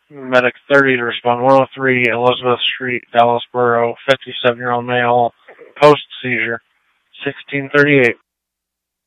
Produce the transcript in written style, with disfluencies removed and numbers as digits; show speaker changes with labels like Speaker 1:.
Speaker 1: Medic 30 to respond. 103 Elizabeth Street, Dallas Borough, 57-year-old male, post-seizure, 1638.